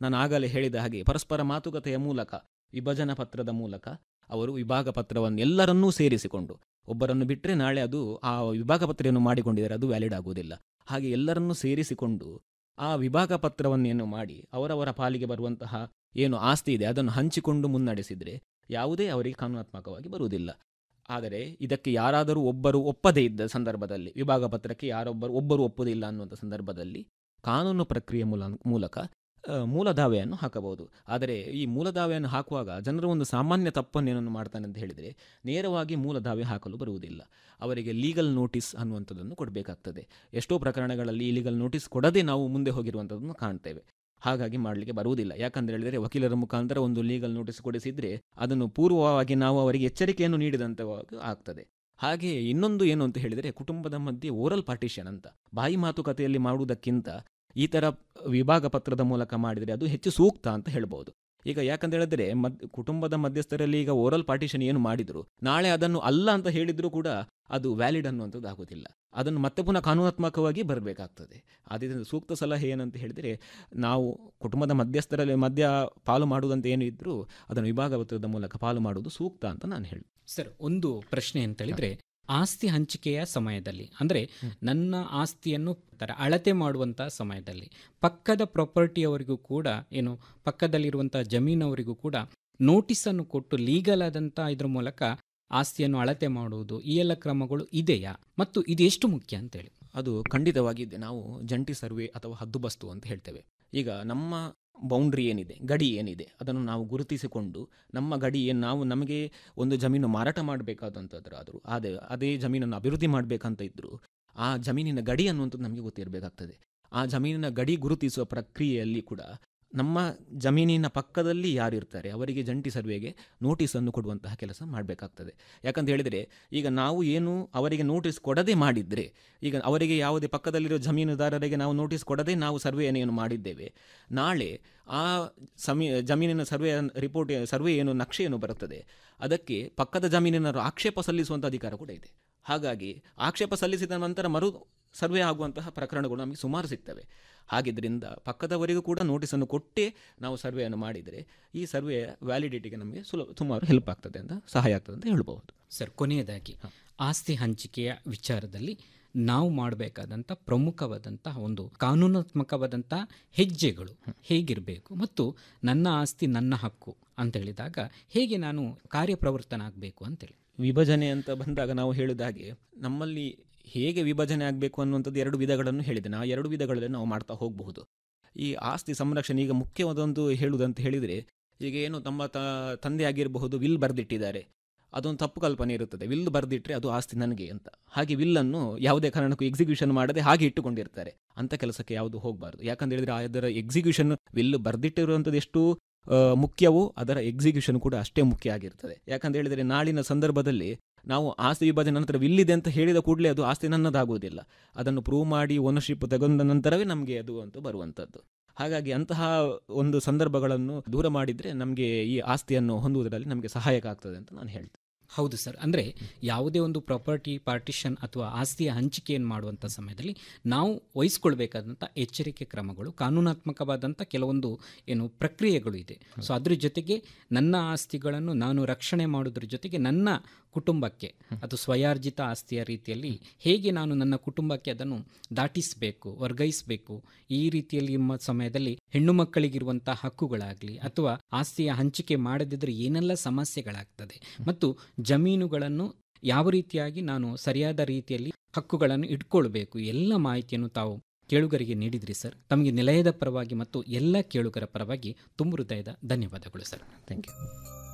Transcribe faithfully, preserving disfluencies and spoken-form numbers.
ನಾನು ಆಗಲೇ ಹೇಳಿದ ಹಾಗೆ ಪರಸ್ಪರ ಮಾತುಕತೆಯ ಮೂಲಕ, ವಿಭಜನಾ ಪತ್ರದ ಮೂಲಕ ಅವರು ವಿಭಾಗ ಪತ್ರವನ್ನು ಎಲ್ಲರನ್ನೂ ಸೇರಿಸಿಕೊಂಡು, ಒಬ್ಬರನ್ನು ಬಿಟ್ಟರೆ ನಾಳೆ ಅದು ಆ ವಿಭಾಗ ಪತ್ರೆಯನ್ನು ಮಾಡಿಕೊಂಡಿದ್ದಾರೆ ಅದು ವ್ಯಾಲಿಡ್ ಆಗುವುದಿಲ್ಲ. ಹಾಗೆ ಎಲ್ಲರನ್ನೂ ಸೇರಿಸಿಕೊಂಡು ಆ ವಿಭಾಗ ಪತ್ರವನ್ನೇನು ಮಾಡಿ ಅವರವರ ಪಾಲಿಗೆ ಬರುವಂತಹ ಏನು ಆಸ್ತಿ ಇದೆ ಅದನ್ನು ಹಂಚಿಕೊಂಡು ಮುನ್ನಡೆಸಿದರೆ ಯಾವುದೇ ಅವರಿಗೆ ಕಾನೂನಾತ್ಮಕವಾಗಿ ಬರುವುದಿಲ್ಲ. ಆದರೆ ಇದಕ್ಕೆ ಯಾರಾದರೂ ಒಬ್ಬರು ಒಪ್ಪದೇ ಇದ್ದ ಸಂದರ್ಭದಲ್ಲಿ, ವಿಭಾಗ ಪತ್ರಕ್ಕೆ ಯಾರೊಬ್ಬರು ಒಬ್ಬರು ಒಪ್ಪುವುದಿಲ್ಲ ಅನ್ನುವಂಥ ಸಂದರ್ಭದಲ್ಲಿ ಕಾನೂನು ಪ್ರಕ್ರಿಯೆ ಮೂಲ ಮೂಲಕ ಮೂಲ ದಾವೆಯನ್ನು ಹಾಕಬಹುದು. ಆದರೆ ಈ ಮೂಲ ದಾವೆಯನ್ನು ಹಾಕುವಾಗ ಜನರು ಒಂದು ಸಾಮಾನ್ಯ ತಪ್ಪನ್ನೇನನ್ನು ಮಾಡ್ತಾನೆ ಅಂತ ಹೇಳಿದರೆ, ನೇರವಾಗಿ ಮೂಲ ದಾವೆ ಹಾಕಲು ಬರುವುದಿಲ್ಲ. ಅವರಿಗೆ ಲೀಗಲ್ ನೋಟಿಸ್ ಅನ್ನುವಂಥದ್ದನ್ನು ಕೊಡಬೇಕಾಗ್ತದೆ. ಎಷ್ಟೋ ಪ್ರಕರಣಗಳಲ್ಲಿ ಲೀಗಲ್ ನೋಟಿಸ್ ಕೊಡದೆ ನಾವು ಮುಂದೆ ಹೋಗಿರುವಂಥದ್ದನ್ನು ಕಾಣ್ತೇವೆ. ಹಾಗಾಗಿ ಮಾಡಲಿಕ್ಕೆ ಬರುವುದಿಲ್ಲ. ಯಾಕಂತ ಹೇಳಿದರೆ ವಕೀಲರ ಮುಖಾಂತರ ಒಂದು ಲೀಗಲ್ ನೋಟಿಸ್ ಕೊಡಿಸಿದರೆ ಅದನ್ನು ಪೂರ್ವವಾಗಿ ನಾವು ಅವರಿಗೆ ಎಚ್ಚರಿಕೆಯನ್ನು ನೀಡಿದಂತೆ ಆಗ್ತದೆ. ಹಾಗೆ ಇನ್ನೊಂದು ಏನು ಅಂತ ಹೇಳಿದರೆ, ಕುಟುಂಬದ ಮಧ್ಯೆ ಓರಲ್ ಪಾರ್ಟಿಷನ್ ಅಂತ ಬಾಯಿ ಮಾತುಕತೆಯಲ್ಲಿ ಮಾಡುವುದಕ್ಕಿಂತ ಈ ಥರ ವಿಭಾಗ ಪತ್ರದ ಮೂಲಕ ಮಾಡಿದರೆ ಅದು ಹೆಚ್ಚು ಸೂಕ್ತ ಅಂತ ಹೇಳ್ಬೋದು. ಈಗ ಯಾಕಂತ ಹೇಳಿದ್ರೆ ಮದ್ ಕುಟುಂಬದ ಮಧ್ಯಸ್ಥರಲ್ಲಿ ಈಗ ಓರಲ್ ಪಾರ್ಟಿಷನ್ ಏನು ಮಾಡಿದ್ರು, ನಾಳೆ ಅದನ್ನು ಅಲ್ಲ ಅಂತ ಹೇಳಿದರೂ ಕೂಡ ಅದು ವ್ಯಾಲಿಡ್ ಅನ್ನುವಂಥದ್ದು ಆಗೋದಿಲ್ಲ. ಅದನ್ನು ಮತ್ತೆ ಪುನಃ ಕಾನೂನಾತ್ಮಕವಾಗಿ ಬರಬೇಕಾಗ್ತದೆ. ಆದ್ದರಿಂದ ಸೂಕ್ತ ಸಲಹೆ ಏನಂತ ಹೇಳಿದರೆ, ನಾವು ಕುಟುಂಬದ ಮಧ್ಯಸ್ಥರಲ್ಲಿ ಮಧ್ಯ ಪಾಲು ಮಾಡುವುದಂತ ಏನು ಇದ್ದರೂ ಅದನ್ನು ವಿಭಾಗ ಪತ್ರದ ಮೂಲಕ ಪಾಲು ಮಾಡುವುದು ಸೂಕ್ತ ಅಂತ ನಾನು ಹೇಳಿ. ಸರ್, ಒಂದು ಪ್ರಶ್ನೆ ಅಂತ ಹೇಳಿದ್ರೆ, ಆಸ್ತಿ ಹಂಚಿಕೆಯ ಸಮಯದಲ್ಲಿ, ಅಂದರೆ ನನ್ನ ಆಸ್ತಿಯನ್ನು ಅಳತೆ ಮಾಡುವಂಥ ಸಮಯದಲ್ಲಿ ಪಕ್ಕದ ಪ್ರಾಪರ್ಟಿಯವರಿಗೂ ಕೂಡ, ಏನು ಪಕ್ಕದಲ್ಲಿರುವಂಥ ಜಮೀನವರಿಗೂ ಕೂಡ ನೋಟಿಸನ್ನು ಕೊಟ್ಟು ಲೀಗಲ್ ಆದಂಥ ಇದ್ರ ಮೂಲಕ ಆಸ್ತಿಯನ್ನು ಅಳತೆ ಮಾಡುವುದು, ಈ ಎಲ್ಲ ಕ್ರಮಗಳು ಇದೆಯಾ ಮತ್ತು ಇದು ಎಷ್ಟು ಮುಖ್ಯ ಅಂತೇಳಿ? ಅದು ಖಂಡಿತವಾಗಿದೆ. ನಾವು ಜಂಟಿ ಸರ್ವೆ ಅಥವಾ ಹದ್ದುಬಸ್ತು ಅಂತ ಹೇಳ್ತೇವೆ. ಈಗ ನಮ್ಮ ಬೌಂಡ್ರಿ ಏನಿದೆ, ಗಡಿ ಏನಿದೆ, ಅದನ್ನು ನಾವು ಗುರುತಿಸಿಕೊಂಡು ನಮ್ಮ ಗಡಿ ಏನು, ನಾವು ನಮಗೆ ಒಂದು ಜಮೀನು ಮಾರಾಟ ಮಾಡಬೇಕಾದಂಥದ್ರಾದರೂ ಅದೇ ಅದೇ ಜಮೀನನ್ನು ಅಭಿವೃದ್ಧಿ ಮಾಡಬೇಕಂತ ಇದ್ದರೂ ಆ ಜಮೀನಿನ ಗಡಿ ಅನ್ನುವಂಥದ್ದು ನಮಗೆ ಗೊತ್ತಿರಬೇಕಾಗ್ತದೆ. ಆ ಜಮೀನಿನ ಗಡಿ ಗುರುತಿಸುವ ಪ್ರಕ್ರಿಯೆಯಲ್ಲಿ ಕೂಡ ನಮ್ಮ ಜಮೀನಿನ ಪಕ್ಕದಲ್ಲಿ ಯಾರಿರ್ತಾರೆ ಅವರಿಗೆ ಜಂಟಿ ಸರ್ವೆಗೆ ನೋಟಿಸನ್ನು ಕೊಡುವಂತಹ ಕೆಲಸ ಮಾಡಬೇಕಾಗ್ತದೆ. ಯಾಕಂತ ಹೇಳಿದರೆ, ಈಗ ನಾವು ಏನು ಅವರಿಗೆ ನೋಟಿಸ್ ಕೊಡದೆ ಮಾಡಿದರೆ, ಈಗ ಅವರಿಗೆ ಯಾವುದೇ ಪಕ್ಕದಲ್ಲಿರೋ ಜಮೀನುದಾರರಿಗೆ ನಾವು ನೋಟಿಸ್ ಕೊಡದೆ ನಾವು ಸರ್ವೆಯನ್ನು ಏನು ಮಾಡಿದ್ದೇವೆ, ನಾಳೆ ಆ ಸಮೀ ಜಮೀನಿನ ಸರ್ವೆ ರಿಪೋರ್ಟ್ ಸರ್ವೆ ಏನು ನಕ್ಷೆ ಏನು ಬರುತ್ತದೆ ಅದಕ್ಕೆ ಪಕ್ಕದ ಜಮೀನಿನ ಆಕ್ಷೇಪ ಸಲ್ಲಿಸುವಂಥ ಅಧಿಕಾರ ಕೂಡ ಇದೆ. ಹಾಗಾಗಿ ಆಕ್ಷೇಪ ಸಲ್ಲಿಸಿದ ನಂತರ ಮರು ಸರ್ವೆ ಆಗುವಂತಹ ಪ್ರಕರಣಗಳು ನಮಗೆ ಸುಮಾರು ಸಿಗ್ತವೆ. ಹಾಗಿದ್ದರಿಂದ ಪಕ್ಕದವರಿಗೂ ಕೂಡ ನೋಟಿಸನ್ನು ಕೊಟ್ಟೇ ನಾವು ಸರ್ವೆಯನ್ನು ಮಾಡಿದರೆ ಈ ಸರ್ವೆ ವ್ಯಾಲಿಡಿಟಿಗೆ ನಮಗೆ ಸುಲಭ ಸುಮಾರು ಹೆಲ್ಪ್ ಆಗ್ತದೆ ಅಂತ ಸಹಾಯ ಆಗ್ತದೆ ಅಂತ ಹೇಳ್ಬೋದು. ಸರ್, ಕೊನೆಯದಾಗಿ ಆಸ್ತಿ ಹಂಚಿಕೆಯ ವಿಚಾರದಲ್ಲಿ ನಾವು ಮಾಡಬೇಕಾದಂಥ ಪ್ರಮುಖವಾದಂತಹ ಒಂದು ಕಾನೂನಾತ್ಮಕವಾದಂಥ ಹೆಜ್ಜೆಗಳು ಹೇಗಿರಬೇಕು ಮತ್ತು ನನ್ನ ಆಸ್ತಿ ನನ್ನ ಹಕ್ಕು ಅಂತ ಹೇಳಿದಾಗ ಹೇಗೆ ನಾನು ಕಾರ್ಯಪ್ರವರ್ತನಾಗಬೇಕು ಅಂತೇಳಿ? ವಿಭಜನೆ ಅಂತ ಬಂದಾಗ ನಾವು ಹೇಳಿದ ಹಾಗೆ ನಮ್ಮಲ್ಲಿ ಹೇಗೆ ವಿಭಜನೆ ಆಗಬೇಕು ಅನ್ನುವಂಥದ್ದು ಎರಡು ವಿಧಗಳನ್ನು ಹೇಳಿದ್ದೇನೆ. ಆ ಎರಡು ವಿಧಗಳಲ್ಲಿ ನಾವು ಮಾಡ್ತಾ ಹೋಗಬಹುದು. ಈ ಆಸ್ತಿ ಸಂರಕ್ಷಣೆ ಈಗ ಮುಖ್ಯವಾದೊಂದು ಹೇಳುವುದಂತ ಹೇಳಿದರೆ, ಈಗ ಏನು ನಮ್ಮ ತ ತಂದೆ ಆಗಿರಬಹುದು ವಿಲ್ ಬರೆದಿಟ್ಟಿದ್ದಾರೆ, ಅದೊಂದು ತಪ್ಪು ಕಲ್ಪನೆ ಇರುತ್ತದೆ. ವಿಲ್ ಬರೆದಿಟ್ಟರೆ ಅದು ಆಸ್ತಿ ನನಗೆ ಅಂತ. ಹಾಗೆ ವಿಲ್ಲನ್ನು ಯಾವುದೇ ಕಾರಣಕ್ಕೂ ಎಕ್ಸಿಕ್ಯೂಷನ್ ಮಾಡದೆ ಹಾಗೆ ಇಟ್ಟುಕೊಂಡಿರ್ತಾರೆ. ಅಂಥ ಕೆಲಸಕ್ಕೆ ಯಾವುದು ಹೋಗಬಾರ್ದು. ಯಾಕಂತ ಹೇಳಿದರೆ ಅದರ ಎಕ್ಸಿಕ್ಯೂಷನ್, ವಿಲ್ ಬರೆದಿಟ್ಟಿರುವಂಥದ್ದು ಎಷ್ಟು ಮುಖ್ಯವೋ ಅದರ ಎಕ್ಸಿಕ್ಯೂಷನ್ ಕೂಡ ಅಷ್ಟೇ ಮುಖ್ಯ ಆಗಿರ್ತದೆ. ಯಾಕಂತ ಹೇಳಿದರೆ ನಾಳಿನ ಸಂದರ್ಭದಲ್ಲಿ ನಾವು ಆಸ್ತಿ ವಿಭಜನೆ ನಂತರ ವಿಲ್ಲಿದೆ ಅಂತ ಹೇಳಿದ ಕೂಡಲೇ ಅದು ಆಸ್ತಿ ನನ್ನದಾಗುವುದಿಲ್ಲ. ಅದನ್ನು ಪ್ರೂವ್ ಮಾಡಿ ಓನರ್ಶಿಪ್ ತಗೊಂಡ ನಂತರವೇ ನಮಗೆ ಅದು ಅಂತ ಬರುವಂಥದ್ದು. ಹಾಗಾಗಿ ಅಂತಹ ಒಂದು ಸಂದರ್ಭಗಳನ್ನು ದೂರ ಮಾಡಿದರೆ ನಮಗೆ ಈ ಆಸ್ತಿಯನ್ನು ಹೊಂದುವುದರಲ್ಲಿ ನಮಗೆ ಸಹಾಯಕ ಆಗ್ತದೆ ಅಂತ ನಾನು ಹೇಳ್ತೇನೆ. ಹೌದು ಸರ್, ಅಂದರೆ ಯಾವುದೇ ಒಂದು ಪ್ರಾಪರ್ಟಿ ಪಾರ್ಟಿಷನ್ ಅಥವಾ ಆಸ್ತಿಯ ಹಂಚಿಕೆಯನ್ನು ಮಾಡುವಂಥ ಸಮಯದಲ್ಲಿ ನಾವು ವಹಿಸ್ಕೊಳ್ಬೇಕಾದಂಥ ಎಚ್ಚರಿಕೆ ಕ್ರಮಗಳು, ಕಾನೂನಾತ್ಮಕವಾದಂಥ ಕೆಲವೊಂದು ಏನು ಪ್ರಕ್ರಿಯೆಗಳು ಇದೆ. ಸೊ ಅದ್ರ ಜೊತೆಗೆ ನನ್ನ ಆಸ್ತಿಗಳನ್ನು ನಾನು ರಕ್ಷಣೆ ಮಾಡೋದ್ರ ಜೊತೆಗೆ ನನ್ನ ಕುಟುಂಬಕ್ಕೆ ಅದು ಸ್ವಯಾರ್ಜಿತ ಆಸ್ತಿಯ ರೀತಿಯಲ್ಲಿ ಹೇಗೆ ನಾನು ನನ್ನ ಕುಟುಂಬಕ್ಕೆ ಅದನ್ನು ದಾಟಿಸಬೇಕು, ವರ್ಗಾಯಿಸಬೇಕು, ಈ ರೀತಿಯಲ್ಲಿ ಸಮಯದಲ್ಲಿ ಹೆಣ್ಣು ಮಕ್ಕಳಿಗಿರುವಂಥ ಹಕ್ಕುಗಳಾಗಲಿ ಅಥವಾ ಆಸ್ತಿಯ ಹಂಚಿಕೆ ಮಾಡದಿದ್ದರೆ ಏನೆಲ್ಲ ಸಮಸ್ಯೆಗಳಾಗ್ತದೆ ಮತ್ತು ಜಮೀನುಗಳನ್ನು ಯಾವ ರೀತಿಯಾಗಿ ನಾನು ಸರಿಯಾದ ರೀತಿಯಲ್ಲಿ ಹಕ್ಕುಗಳನ್ನು ಇಟ್ಕೊಳ್ಬೇಕು, ಎಲ್ಲ ಮಾಹಿತಿಯನ್ನು ತಾವು ಕೇಳುಗರಿಗೆ ನೀಡಿದ್ರಿ ಸರ್. ತಮಗೆ ನಿಲಯದ ಪರವಾಗಿ ಮತ್ತು ಎಲ್ಲ ಕೇಳುಗರ ಪರವಾಗಿ ತುಂಬ ಹೃದಯದ ಧನ್ಯವಾದಗಳು ಸರ್. Thank you.